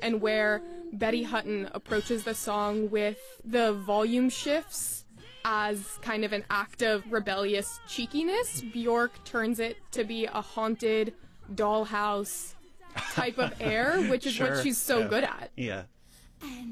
and where Betty Hutton approaches the song with the volume shifts as kind of an act of rebellious cheekiness, Bjork turns it to be a haunted dollhouse type of air, which is Sure, what she's so yeah. good at. Yeah.